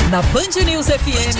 Na Band News FM,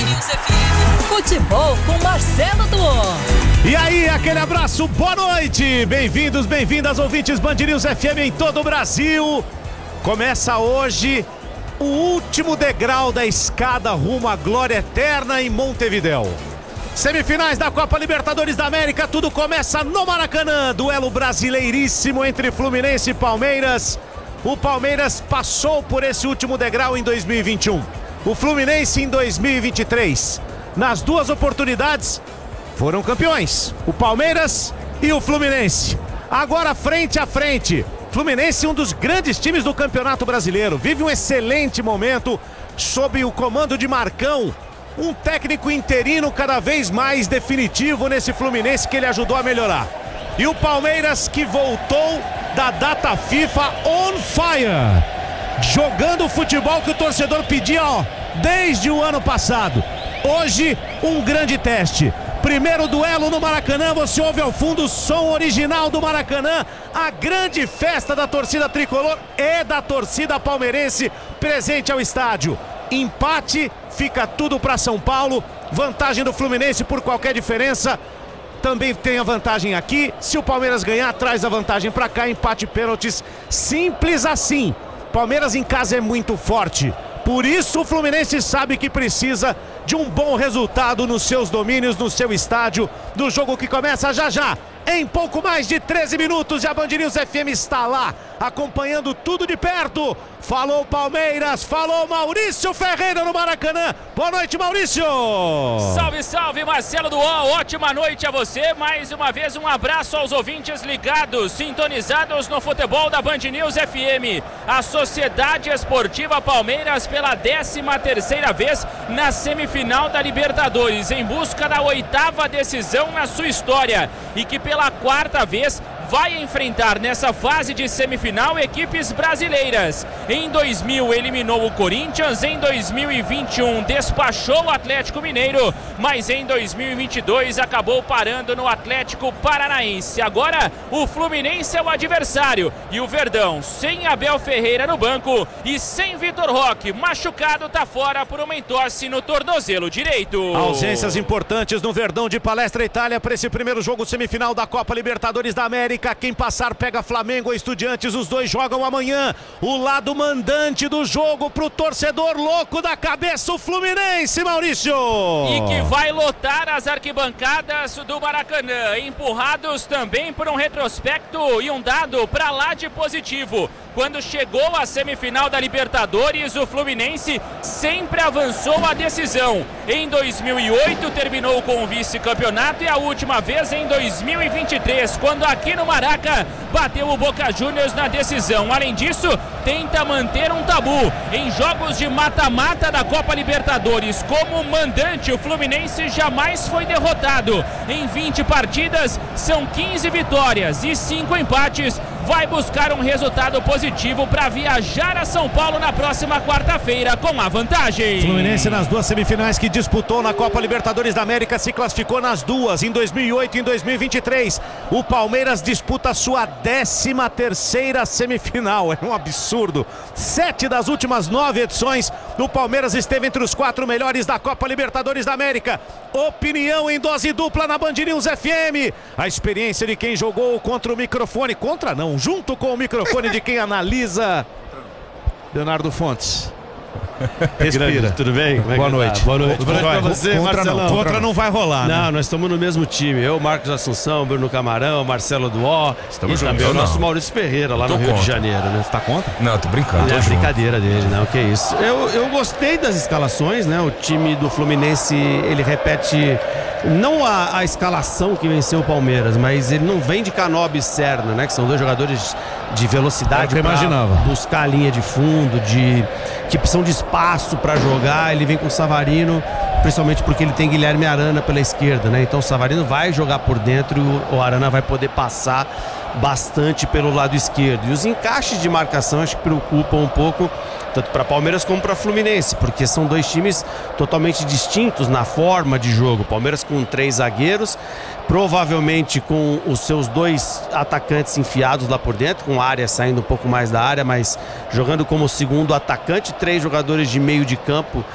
futebol com Marcelo Duó. E aí, aquele abraço, boa noite! Bem-vindos, bem-vindas, ouvintes Band News FM em todo o Brasil. Começa hoje o último degrau da escada rumo à glória eterna em Montevidéu. Semifinais da Copa Libertadores da América, tudo começa no Maracanã. Duelo brasileiríssimo entre Fluminense e Palmeiras. O Palmeiras passou por esse último degrau em 2021. O Fluminense em 2023. Nas duas oportunidades foram campeões, o Palmeiras e o Fluminense. Agora frente a frente. Fluminense, um dos grandes times do Campeonato Brasileiro, vive um excelente momento sob o comando de Marcão. Um técnico interino cada vez mais definitivo nesse Fluminense que ele ajudou a melhorar. E o Palmeiras que voltou da data FIFA on fire. Jogando o futebol que o torcedor pedia, desde o ano passado. Hoje, um grande teste. Primeiro duelo no Maracanã, você ouve ao fundo o som original do Maracanã. A grande festa da torcida tricolor e da torcida palmeirense presente ao estádio. Empate, fica tudo para São Paulo. Vantagem do Fluminense por qualquer diferença. Também tem a vantagem aqui. Se o Palmeiras ganhar, traz a vantagem para cá. Empate, pênaltis, simples assim. Palmeiras em casa é muito forte. Por isso o Fluminense sabe que precisa de um bom resultado nos seus domínios, no seu estádio, do jogo que começa já já, em pouco mais de 13 minutos. E a Band News FM está lá, acompanhando tudo de perto. Falou Palmeiras, falou Maurício Ferreira no Maracanã. Boa noite, Maurício! Salve, salve, Marcelo Duó, ótima noite a você. Mais uma vez um abraço aos ouvintes ligados, sintonizados no futebol da Band News FM. A Sociedade Esportiva Palmeiras pela 13ª vez na semifinal da Libertadores, em busca da 8ª decisão na sua história, e que pela 4ª vez vai enfrentar nessa fase de semifinal equipes brasileiras. Em 2000 eliminou o Corinthians, em 2021 despachou o Atlético Mineiro, mas em 2022 acabou parando no Atlético Paranaense. Agora o Fluminense é o adversário e o Verdão, sem Abel Ferreira no banco e sem Vitor Roque, machucado, tá fora por uma entorse no tornozelo direito. Ausências importantes no Verdão de Palestra Itália para esse primeiro jogo semifinal da Copa Libertadores da América. Quem passar pega Flamengo ou Estudiantes, os dois jogam amanhã. O lado mandante do jogo pro torcedor louco da cabeça, o Fluminense, Maurício! E que vai lotar as arquibancadas do Maracanã, empurrados também por um retrospecto e um dado para lá de positivo. Quando chegou à semifinal da Libertadores, o Fluminense sempre avançou a decisão. Em 2008 terminou com o vice-campeonato e a última vez em 2023, quando aqui no Maraca bateu o Boca Juniors na decisão. Além disso, tenta manter um tabu. Em jogos de mata-mata da Copa Libertadores, como mandante, o Fluminense jamais foi derrotado. Em 20 partidas, são 15 vitórias e 5 empates. Vai buscar um resultado positivo para viajar a São Paulo na próxima quarta-feira com a vantagem. Fluminense nas duas semifinais que disputou na Copa Libertadores da América se classificou nas duas, em 2008 e em 2023. O Palmeiras disputa sua 13ª semifinal, é um absurdo. 7 das últimas 9 edições, o Palmeiras esteve entre os 4 melhores da Copa Libertadores da América. Opinião em dose dupla na Band News FM. A experiência de quem jogou contra o microfone, junto com o microfone de quem analisa, Leonardo Fontes. Respira. Tudo bem? Boa noite. Boa noite. Boa noite pra você, Marcelão. Contra não vai rolar, não, né? nós estamos no mesmo time. Eu, Marcos Assunção, Bruno Camarão, Marcelo Duó. Estamos e também juntos, o nosso Maurício Ferreira, lá no Rio de Janeiro, né? Você tá contra? Não, tô brincando. É brincadeira dele, não, que isso. Eu gostei das escalações, né? O time do Fluminense, ele repete não a escalação que venceu o Palmeiras, mas ele não vem de Canobi e Serna, né? Que são dois jogadores de velocidade para buscar a linha de fundo, que precisam de espaço para jogar. Ele vem com o Savarino, principalmente porque ele tem Guilherme Arana pela esquerda, né? Então o Savarino vai jogar por dentro e o Arana vai poder passar bastante pelo lado esquerdo. E os encaixes de marcação acho que preocupam um pouco, tanto para Palmeiras como para Fluminense, porque são dois times totalmente distintos na forma de jogo. Palmeiras com 3 zagueiros, provavelmente com os seus 2 atacantes enfiados lá por dentro, com a área saindo um pouco mais da área, mas jogando como segundo atacante, 3 jogadores de meio de campo